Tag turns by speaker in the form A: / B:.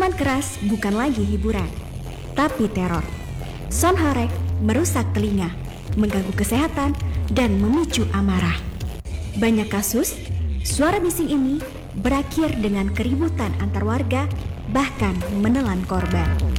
A: Minuman keras bukan lagi hiburan, tapi teror. Sound horeg merusak telinga, mengganggu kesehatan, dan memicu amarah. Banyak kasus, suara bising ini berakhir dengan keributan antar warga, bahkan menelan korban.